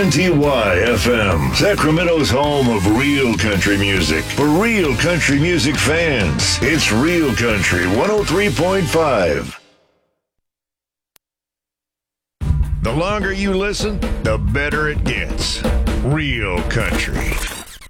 KNTY FM, Sacramento's home of real country music. For real country music fans, it's Real Country 103.5. The longer you listen, the better it gets. Real country.